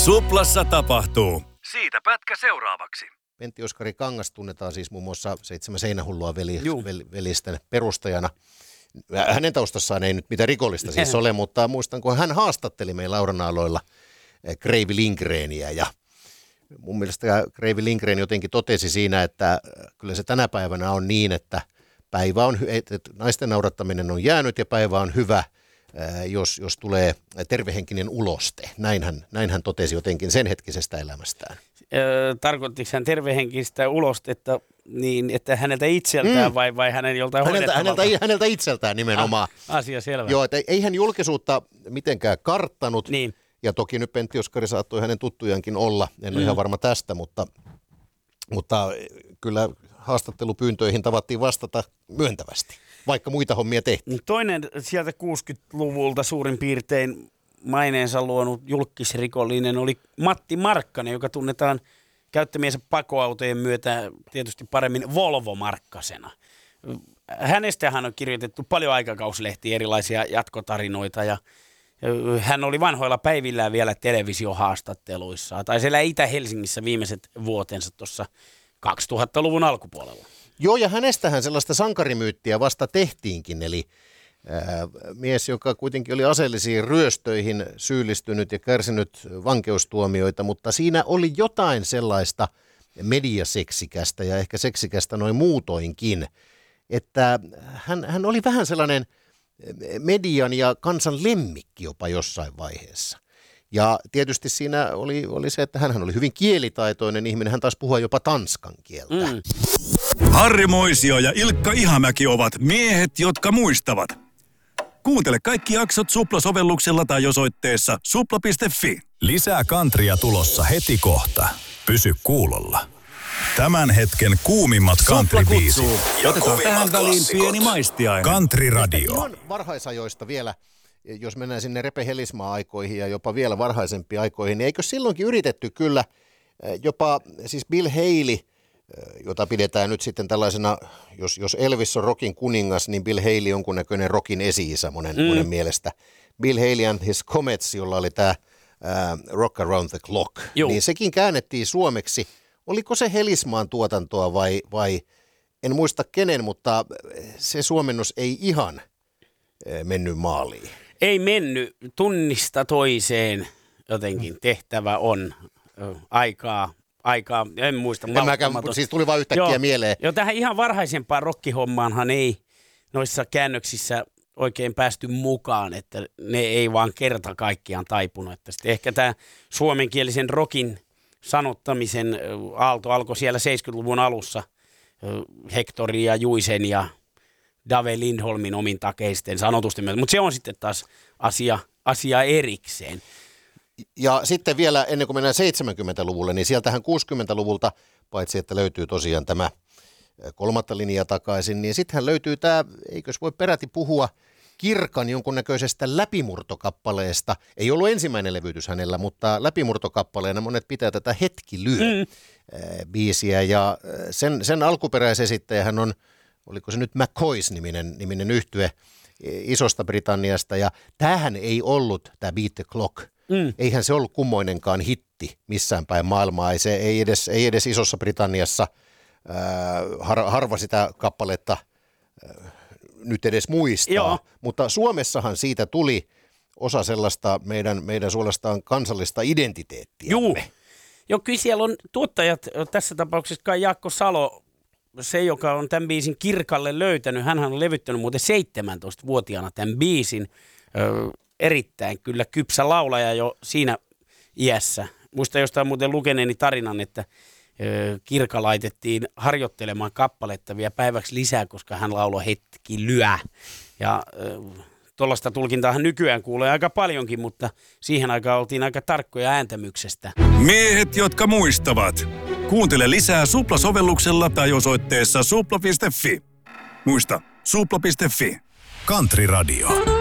Suplassa tapahtuu. Siitä pätkä seuraavaksi. Pentti Oskari Kangas tunnetaan siis muun muassa 7 seinähullua velisten perustajana. Hänen taustassaan ei nyt mitään rikollista siis ole, mutta muistan, kun hän haastatteli meillä Auranaaloilla Kreivi Lindgreniä. Ja mun mielestä Kreivi Lindgren jotenkin totesi siinä, että kyllä se tänä päivänä on niin, että päivä on, että naisten naurattaminen on jäänyt ja päivä on hyvä, jos tulee tervehenkinen uloste. Näin hän totesi jotenkin sen hetkisestä elämästään. Tarkoittiko hän tervehenkistä ulostetta niin, että häneltä itseltään vai hänen joltain hoidettavalta? Häneltä itseltään nimenomaan. Asia selvä. Joo, että ei hän julkisuutta mitenkään karttanut. Niin. Ja toki nyt Pentti Oskari saattoi hänen tuttujankin olla. En ole ihan varma tästä, mutta kyllä haastattelupyyntöihin tavattiin vastata myöntävästi, vaikka muita hommia tehtiin. Toinen sieltä 60-luvulta suurin piirtein maineensa luonut julkkisrikollinen oli Matti Markkanen, joka tunnetaan käyttämiensä pakoautojen myötä tietysti paremmin Volvo Markkasena. Hänestähän on kirjoitettu paljon aikakauslehtiä, erilaisia jatkotarinoita ja hän oli vanhoilla päivillään vielä televisiohaastatteluissa. Tai siellä Itä-Helsingissä viimeiset vuotensa tuossa 2000-luvun alkupuolella. Joo, ja hänestähän sellaista sankarimyyttiä vasta tehtiinkin, eli mies, joka kuitenkin oli aseellisiin ryöstöihin syyllistynyt ja kärsinyt vankeustuomioita, mutta siinä oli jotain sellaista mediaseksikästä ja ehkä seksikästä noin muutoinkin, että hän oli vähän sellainen median ja kansan lemmikki jopa jossain vaiheessa. Ja tietysti siinä oli se, että hänhän oli hyvin kielitaitoinen ihminen, hän taisi puhua jopa tanskan kieltä. Harri Moisio ja Ilkka Ihamäki ovat miehet, jotka muistavat. Kuuntele kaikki jaksot Supla-sovelluksella tai osoitteessa supla.fi. Lisää kantria tulossa heti kohta. Pysy kuulolla. Tämän hetken kuumimmat countrybiisit ja Otetaan tähän väliin pieni maistiainen. Country Radio. Ihan varhaisajoista vielä, jos mennään sinne Repe Helismaa-aikoihin ja jopa vielä varhaisempiin aikoihin, niin eikö silloinkin yritetty kyllä jopa siis Bill Haley, jota pidetään nyt sitten tällaisena, jos Elvis on rockin kuningas, niin Bill Haley on jonkunnäköinen rockin esi-isä monen mielestä. Bill Haley and his Comets, jolla oli tämä Rock Around the Clock, niin sekin käännettiin suomeksi. Oliko se Helismaan tuotantoa vai en muista kenen, mutta se suomennos ei ihan mennyt maaliin. Ei mennyt, tunnista toiseen jotenkin tehtävä on aikaa, en muista. Siis tuli vaan yhtäkkiä mieleen. Joo, tähän ihan varhaisempaan rokkihommaanhan ei noissa käännöksissä oikein päästy mukaan, että ne ei vaan kerta kaikkiaan taipunut. Että ehkä tämä suomenkielisen rockin sanottamisen aalto alkoi siellä 70-luvun alussa Hectorin ja Juisen ja Dave Lindholmin omin takeisten sanotusten myötä, mutta se on sitten taas asia erikseen. Ja sitten vielä ennen kuin mennään 70-luvulle, niin sieltähän 60-luvulta, paitsi että löytyy tosiaan tämä kolmatta linjaa takaisin, niin sittenhän löytyy tämä, eikös voi peräti puhua Kirkan jonkunnäköisestä läpimurtokappaleesta. Ei ollut ensimmäinen levytys hänellä, mutta läpimurtokappaleena monet pitää tätä Hetki lyö biisiä. Ja sen alkuperäisesittäjähän on, oliko se nyt McCoys-niminen yhtye Isosta Britanniasta. Ja tämähän ei ollut tämä Beat the Clock. Eihän se ollut kummoinenkaan hitti missään päin maailmaa. Ei edes Isossa Britanniassa harva sitä kappaletta nyt edes muistaa, joo. Mutta Suomessahan siitä tuli osa sellaista meidän suorastaan kansallista identiteettiämme. Joo, kyllä siellä on tuottajat, tässä tapauksessa kai Jaakko Salo, se joka on tämän biisin Kirkalle löytänyt, hänhän on levyttänyt muuten 17-vuotiaana tämän biisin, erittäin kyllä kypsä laulaja jo siinä iässä. Muistan jostain muuten lukeneeni tarinan, että Kirka laitettiin harjoittelemaan kappaletta vielä päiväksi lisää, koska hän lauloi Hetki lyö. Ja tuollaista tulkintaahan nykyään kuulee aika paljonkin, mutta siihen aikaan oltiin aika tarkkoja ääntämyksestä. Miehet, jotka muistavat. Kuuntele lisää Supla-sovelluksella tai osoitteessa supla.fi. Muista, supla.fi. Country Radio.